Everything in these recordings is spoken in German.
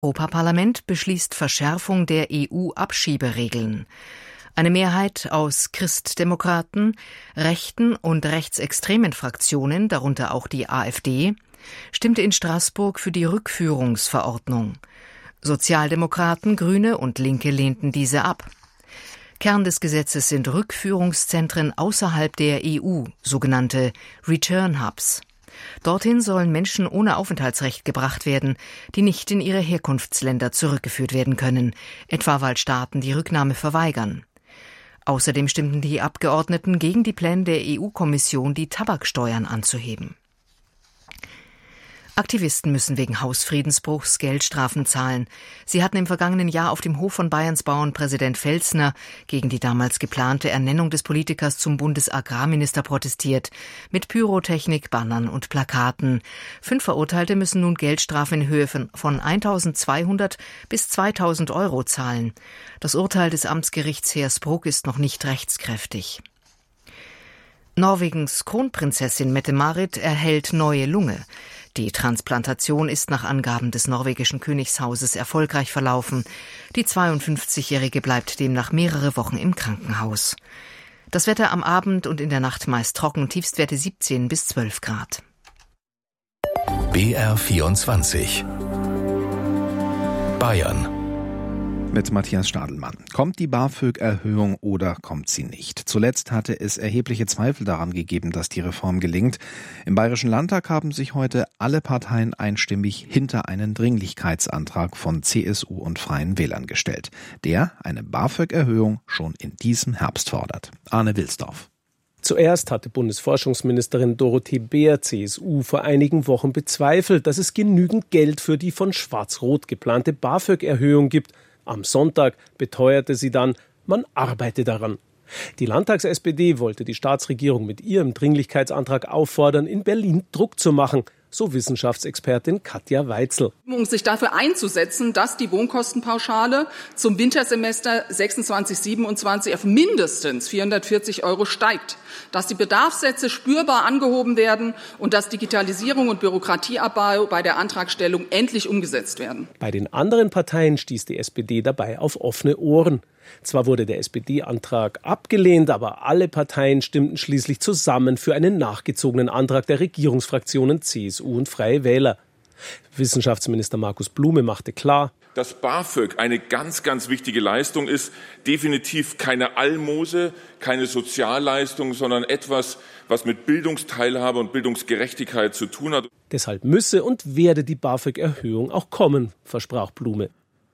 Europaparlament beschließt Verschärfung der EU-Abschieberegeln. Eine Mehrheit aus Christdemokraten, rechten und rechtsextremen Fraktionen, darunter auch die AfD, stimmte in Straßburg für die Rückführungsverordnung. Sozialdemokraten, Grüne und Linke lehnten diese ab. Kern des Gesetzes sind Rückführungszentren außerhalb der EU, sogenannte Return Hubs. Dorthin sollen Menschen ohne Aufenthaltsrecht gebracht werden, die nicht in ihre Herkunftsländer zurückgeführt werden können, etwa weil Staaten die Rücknahme verweigern. Außerdem stimmten die Abgeordneten gegen die Pläne der EU-Kommission, die Tabaksteuern anzuheben. Aktivisten müssen wegen Hausfriedensbruchs Geldstrafen zahlen. Sie hatten im vergangenen Jahr auf dem Hof von Bayerns Bauernpräsident Felsner gegen die damals geplante Ernennung des Politikers zum Bundesagrarminister protestiert, mit Pyrotechnik, Bannern und Plakaten. 5 Verurteilte müssen nun Geldstrafen in Höhe von 1.200 bis 2.000 € zahlen. Das Urteil des Amtsgerichts Hersbruck ist noch nicht rechtskräftig. Norwegens Kronprinzessin Mette-Marit erhält neue Lunge. Die Transplantation ist nach Angaben des norwegischen Königshauses erfolgreich verlaufen. Die 52-Jährige bleibt demnach mehrere Wochen im Krankenhaus. Das Wetter am Abend und in der Nacht meist trocken, Tiefstwerte 17 bis 12 Grad. BR24 Bayern. Mit Matthias Stadelmann. Kommt die BAföG-Erhöhung oder kommt sie nicht? Zuletzt hatte es erhebliche Zweifel daran gegeben, dass die Reform gelingt. Im Bayerischen Landtag haben sich heute alle Parteien einstimmig hinter einen Dringlichkeitsantrag von CSU und Freien Wählern gestellt, der eine BAföG-Erhöhung schon in diesem Herbst fordert. Arne Wilsdorf. Zuerst hatte Bundesforschungsministerin Dorothee Bär, CSU, vor einigen Wochen bezweifelt, dass es genügend Geld für die von Schwarz-Rot geplante BAföG-Erhöhung gibt. Am Sonntag beteuerte sie dann, man arbeite daran. Die Landtags-SPD wollte die Staatsregierung mit ihrem Dringlichkeitsantrag auffordern, in Berlin Druck zu machen, so Wissenschaftsexpertin Katja Weitzel. Um sich dafür einzusetzen, dass die Wohnkostenpauschale zum Wintersemester 26/27 auf mindestens 440 € steigt, dass die Bedarfssätze spürbar angehoben werden und dass Digitalisierung und Bürokratieabbau bei der Antragstellung endlich umgesetzt werden. Bei den anderen Parteien stieß die SPD dabei auf offene Ohren. Zwar wurde der SPD-Antrag abgelehnt, aber alle Parteien stimmten schließlich zusammen für einen nachgezogenen Antrag der Regierungsfraktionen CSU und Freie Wähler. Wissenschaftsminister Markus Blume machte klar, dass BAföG eine ganz, ganz wichtige Leistung ist. Definitiv keine Almose, keine Sozialleistung, sondern etwas, was mit Bildungsteilhabe und Bildungsgerechtigkeit zu tun hat. Deshalb müsse und werde die BAföG-Erhöhung auch kommen, versprach Blume.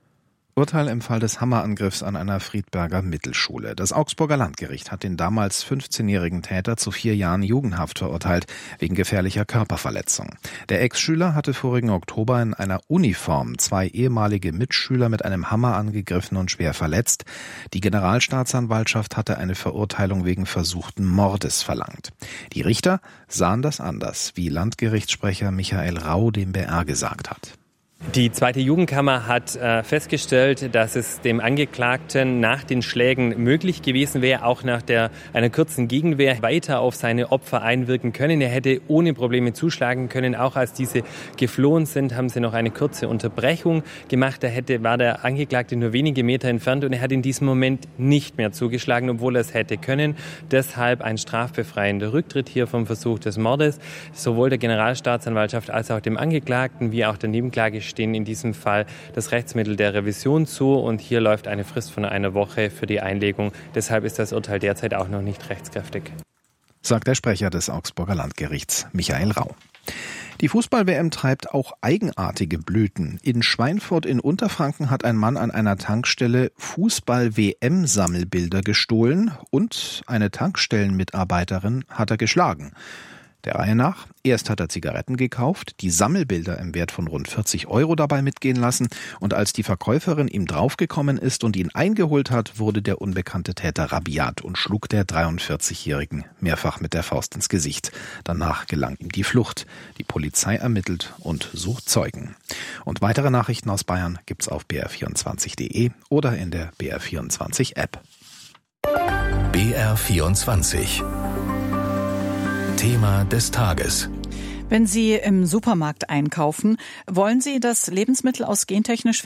Urteil im Fall des Hammerangriffs an einer Friedberger Mittelschule. Das Augsburger Landgericht hat den damals 15-jährigen Täter zu 4 Jahren Jugendhaft verurteilt, wegen gefährlicher Körperverletzung. Der Ex-Schüler hatte vorigen Oktober in einer Uniform 2 ehemalige Mitschüler mit einem Hammer angegriffen und schwer verletzt. Die Generalstaatsanwaltschaft hatte eine Verurteilung wegen versuchten Mordes verlangt. Die Richter sahen das anders, wie Landgerichtssprecher Michael Rau dem BR gesagt hat. Die zweite Jugendkammer hat festgestellt, dass es dem Angeklagten nach den Schlägen möglich gewesen wäre, auch nach einer kurzen Gegenwehr weiter auf seine Opfer einwirken können. Er hätte ohne Probleme zuschlagen können. Auch als diese geflohen sind, haben sie noch eine kurze Unterbrechung gemacht. War der Angeklagte nur wenige Meter entfernt und er hat in diesem Moment nicht mehr zugeschlagen, obwohl er es hätte können. Deshalb ein strafbefreiender Rücktritt hier vom Versuch des Mordes. Sowohl der Generalstaatsanwaltschaft als auch dem Angeklagten wie auch der Nebenklage stehen in diesem Fall das Rechtsmittel der Revision zu und hier läuft eine Frist von 1 Woche für die Einlegung. Deshalb ist das Urteil derzeit auch noch nicht rechtskräftig. Sagt der Sprecher des Augsburger Landgerichts, Michael Rau. Die Fußball-WM treibt auch eigenartige Blüten. In Schweinfurt in Unterfranken hat ein Mann an einer Tankstelle Fußball-WM-Sammelbilder gestohlen und eine Tankstellenmitarbeiterin hat er geschlagen. Der Reihe nach. Erst hat er Zigaretten gekauft, die Sammelbilder im Wert von rund 40 € dabei mitgehen lassen und als die Verkäuferin ihm draufgekommen ist und ihn eingeholt hat, wurde der unbekannte Täter rabiat und schlug der 43-Jährigen mehrfach mit der Faust ins Gesicht. Danach gelang ihm die Flucht. Die Polizei ermittelt und sucht Zeugen. Und weitere Nachrichten aus Bayern gibt's auf br24.de oder in der BR24-App. BR24 Thema des Tages. Wenn Sie im Supermarkt einkaufen, wollen Sie, dass Lebensmittel aus gentechnisch